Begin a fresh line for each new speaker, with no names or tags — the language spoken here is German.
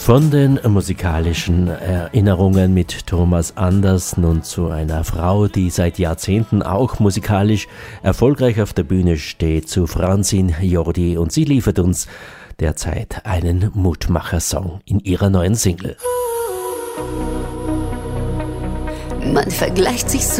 Von den musikalischen Erinnerungen mit Thomas Anders nun zu einer Frau, die seit Jahrzehnten auch musikalisch erfolgreich auf der Bühne steht, zu Francine Jordi, und sie liefert uns derzeit einen Mutmacher-Song in ihrer neuen Single.
Man vergleicht sich so